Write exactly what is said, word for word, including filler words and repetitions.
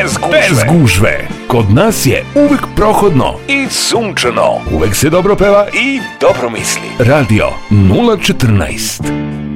bez gužve. Bez gužve. Kod nas je uvek prohodno I sunčano. Uvek se dobro peva I dobro misli. Radio nula četrnaest.